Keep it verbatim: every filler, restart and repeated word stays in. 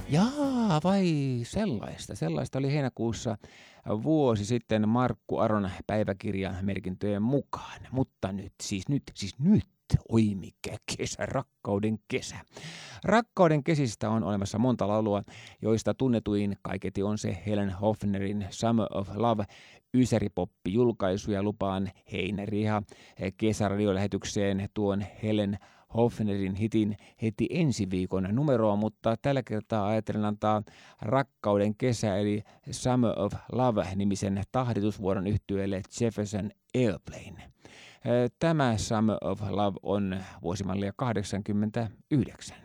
Jaa, vai sellaista. Sellaista oli heinäkuussa vuosi sitten Markku Aron päiväkirjan merkintöjen mukaan. Mutta nyt, siis nyt, siis nyt. Oi mikä kesä, rakkauden kesä. Rakkauden kesistä on olemassa monta laulua, joista tunnetuin kaiketi on se Helen Hofnerin Summer of Love ysäripoppi-julkaisu, ja lupaan Heinäriha kesäradiolähetykseen tuon Helen Hofnerin hitin heti ensi viikon numeroon, mutta tällä kertaa ajattelen antaa Rakkauden kesä eli Summer of Love-nimisen tahditusvuoron yhtyeelle Jefferson Airplane. Tämä Summer of Love on vuosimallia kahdeksankymmentäyhdeksän.